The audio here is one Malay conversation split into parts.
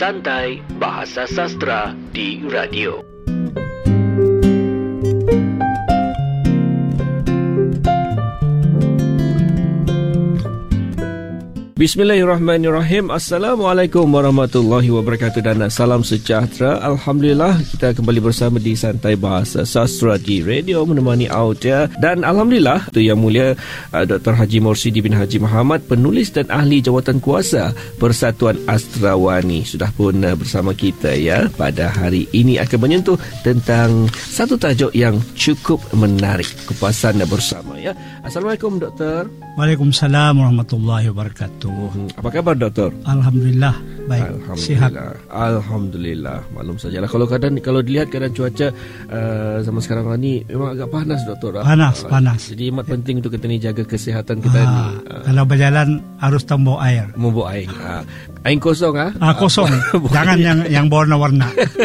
Santai Bahasa Sastra di radio. Bismillahirrahmanirrahim. Assalamualaikum warahmatullahi wabarakatuh dan salam sejahtera. Alhamdulillah kita kembali bersama di Santai Bahasa Sastra di radio menemani audio. Dan Alhamdulillah itu yang mulia Dr. Haji Morsidi bin Haji Muhammad, penulis dan ahli jawatan kuasa Persatuan Astrawani sudah pun bersama kita ya. Pada hari ini akan menyentuh tentang satu tajuk yang cukup menarik, kupasan bersama ya. Assalamualaikum Doktor. Waalaikumsalam warahmatullahi wabarakatuh. Apa kabar Doktor? Alhamdulillah baik. Alhamdulillah. Sihat. Alhamdulillah. Maklum sajalah kalau dilihat keadaan cuaca zaman sekarang ni memang agak panas Doktor. Panas. Jadi amat penting untuk kita ni jaga kesihatan kita ni. Kalau berjalan harus tambah air. Membawa air. Air kosong kosong. Jangan yang berwarna-warna.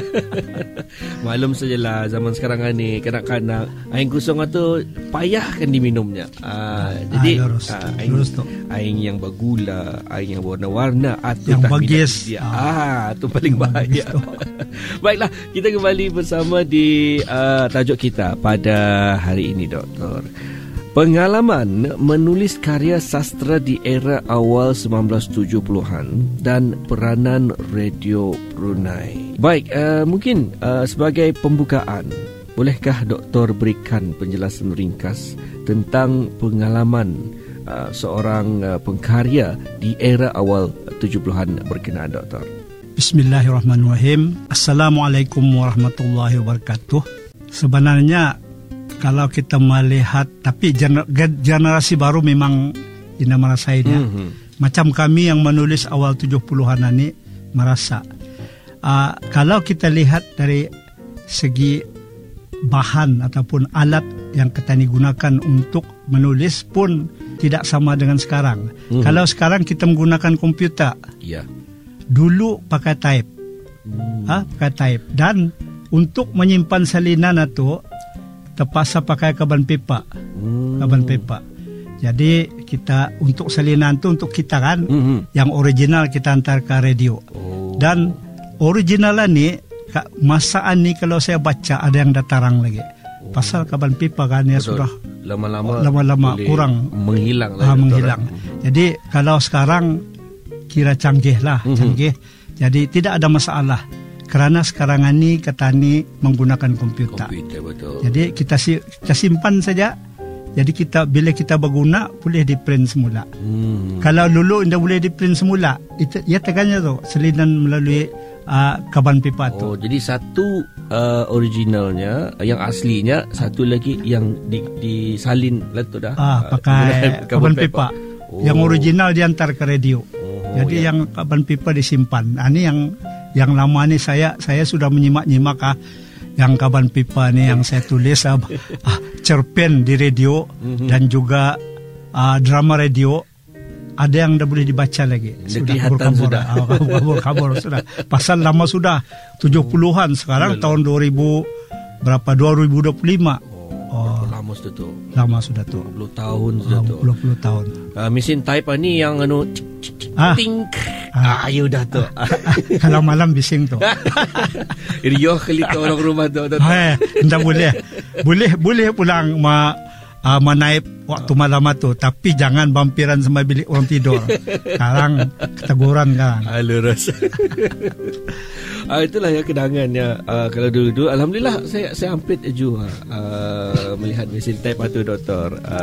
Maklum sajalah zaman sekarang ni kadang-kadang air kosong tu payahkan diminumnya. Jadi air yang bergula, air yang berwarna-warna atau yang bagis itu paling bahaya. Baiklah, kita kembali bersama di tajuk kita pada hari ini Doktor. Pengalaman menulis karya sastra di era awal 1970-an dan peranan Radio Brunei. Baik, mungkin sebagai pembukaan, bolehkah Doktor berikan penjelasan ringkas tentang pengalaman seorang pengkarya di era awal 70-an berkenaan Doktor? Bismillahirrahmanirrahim. Assalamualaikum warahmatullahi wabarakatuh. Sebenarnya kalau kita melihat, tapi generasi baru memang tidak merasain ya. Macam kami yang menulis awal 70-an ini merasa. Kalau kita lihat dari segi bahan ataupun alat yang kita gunakan untuk menulis pun tidak sama dengan sekarang. Kalau sekarang kita menggunakan komputer, dulu pakai type, pakai type. Dan untuk menyimpan salinan itu terpaksa pakai kaban pipa, Jadi kita untuk salinan itu untuk kita kan, yang original kita hantar ke radio. Dan original ni masaan ni kalau saya baca ada yang dah tarang lagi. Pasal kaban pipa kan ya sudah lama-lama kurang menghilang. Jadi kalau sekarang kira canggih. Jadi tidak ada masalah. Kerana sekarang ini petani menggunakan komputer. Betul. Jadi kita simpan saja. Jadi bila kita berguna boleh di print semula. Kalau dulu tidak boleh di print semula, itu ya tekannya tu salinan melalui kaban pipa tu. Jadi satu originalnya, yang aslinya, satu lagi yang disalin letup dah. Pakai kaban pipa. Yang original diantar ke radio. Jadi yang kaban pipa disimpan. Ini yang lama ni saya sudah menyimak yang kaban pipa ni yang saya tulis cerpen di radio dan juga drama radio. Ada yang dah boleh dibaca lagi. Sudah kabur sudah. Pasal lama sudah 70-an, sekarang tahun 2025. Lama sudah tu. 20 tahun sudah tu. 20 tahun. Mesin type ni yang ting. Dah tu. Kalau malam bising tu. Riuh kelita orang rumah tu. Tidak boleh. Boleh pulang menaip waktu malam tu, tapi jangan bampiran sama bilik orang tidur. Sekarang keteguran kan. Lurus. Itulah ya kenangannya. Kalau dulu Alhamdulillah saya hampir juga melihat mesin type tu Doktor.